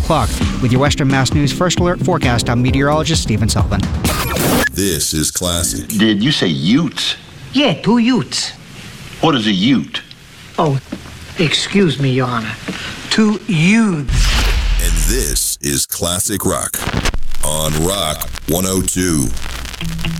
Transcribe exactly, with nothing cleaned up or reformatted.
o'clock. With your Western Mass News First Alert forecast, I'm meteorologist Stephen Sullivan. This is classic. Did you say utes? Yeah, two utes. What is a ute? Oh, excuse me, Your Honor. Two youths. And this is Classic Rock on Rock one oh two.